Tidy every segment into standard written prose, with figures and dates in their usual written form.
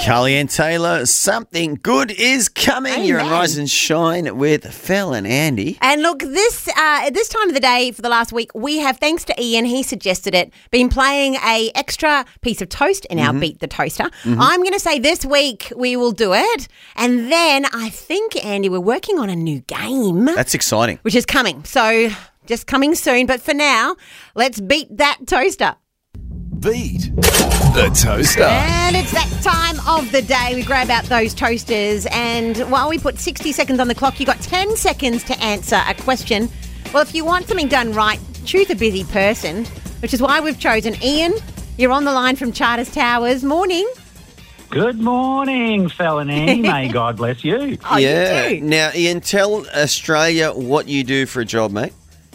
Cully and Taylor, something good is coming. Amen. You're on Rise and Shine with Phil and Andy. And look, this time of the day for the last week, we have, thanks to Ian, he suggested it, been playing a extra piece of toast in our Beat the Toaster. I'm going to say this week we will do it. And then I think, Andy, we're working on a new game. That's exciting. Which is coming. So just coming soon. But for now, let's beat that toaster. Beat the Toaster. And it's that time of the day. We grab out those toasters, and while we put 60 seconds on the clock, you got 10 seconds to answer a question. Well, if you want something done right, choose a busy person, which is why we've chosen Ian. You're on the line from Charters Towers. Morning. Good morning, Phil and Andy. May God bless you. Oh, yeah. you do. Now, Ian, tell Australia what you do for a job, mate.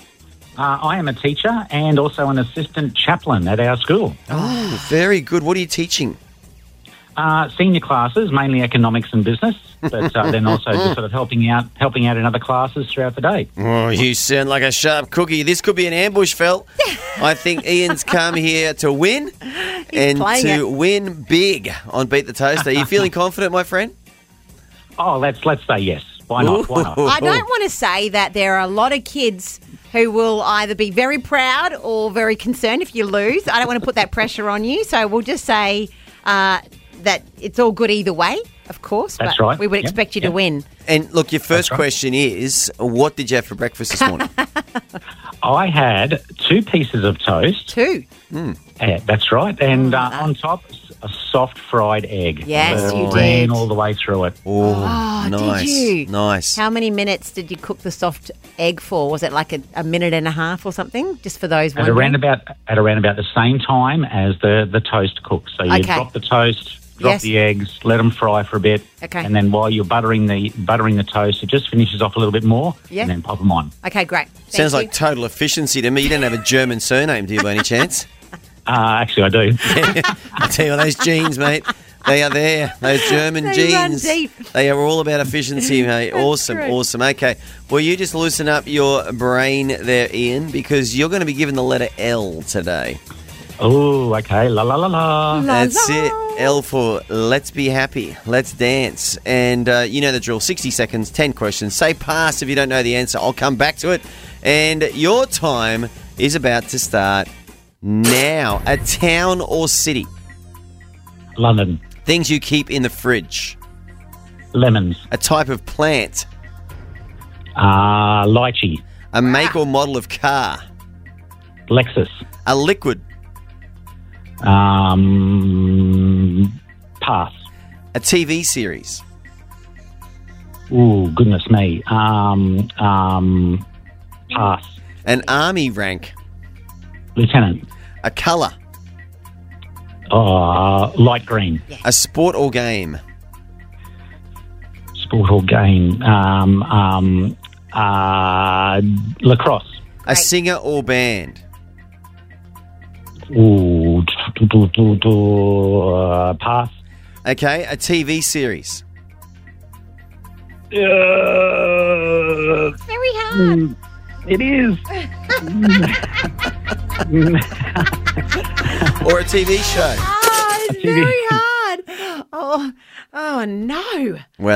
I am a teacher and also an assistant chaplain at our school. Oh, very good. What are you teaching? Senior classes, mainly economics and business, but then also just sort of helping out in other classes throughout the day. Oh, you sound like a sharp cookie. This could be an ambush, Phil. I think Ian's come here to win and playing to it. win big on Beat the Toaster. Are you feeling confident, my friend? Oh, let's say yes. Why not? Why not? I don't want to say that there are a lot of kids who will either be very proud or very concerned if you lose. I don't want to put that pressure on you, so we'll just say that it's all good either way, of course. That's but right. We would Yep, expect you to yep. win. And look, your first That's right. question is, what did you have for breakfast this morning? I had 2 pieces of toast. 2. That's right. And on top, a soft fried egg. Yes, you Ran did. all the way through it. Oh, Oh, nice. did you? Nice. How many minutes did you cook the soft egg for? Was it like a minute and a half or something? Just for those At wondering. around about the same time as the toast cooks. So you Okay. drop the toast, drop Yes. the eggs, let them fry for a bit, Okay. and then while you're buttering the toast, it just finishes off a little bit more, Yeah. and then pop them on. Okay, great. Sounds Thank like you. total efficiency to me. You don't have a German surname, do you, by any chance? Actually, I do. I tell you what, those genes, mate, they are there. Those German They run genes. deep. They are all about efficiency, mate. Awesome, true. awesome. Okay, well, you just loosen up your brain there, Ian, because you're going to be given the letter L today. Oh, okay. La la la la. That's it. L for let's be happy. Let's dance. And you know the drill. 60 seconds, 10 questions. Say pass if you don't know the answer. I'll come back to it. And your time is about to start now. A town or city. London. Things you keep in the fridge. Lemons. A type of plant. Lychee. A make or model of car. Lexus. A liquid. Pass. A TV series. Ooh, goodness me. Pass. An army rank. Lieutenant. A colour. Light green. A sport or game. Sport or game. Lacrosse. A singer or band. Ooh, pass. Okay, a TV series. Very hard. It is. Or a TV show. Oh, it's TV. very hard. Oh no. Well,